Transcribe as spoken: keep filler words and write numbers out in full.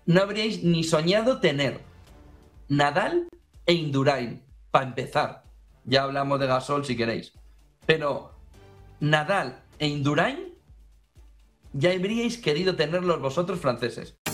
no habríais ni soñado tener Nadal e Indurain, para empezar. Ya hablamos de Gasol si queréis. Pero Nadal e Indurain ya habríais querido tenerlos vosotros franceses.